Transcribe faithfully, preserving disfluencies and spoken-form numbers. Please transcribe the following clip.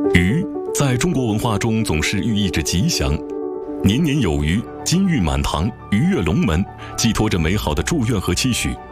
鱼在中国文化中总是寓意着吉祥，年年有余，金玉满堂，鱼跃龙门，寄托着美好的祝愿和期许。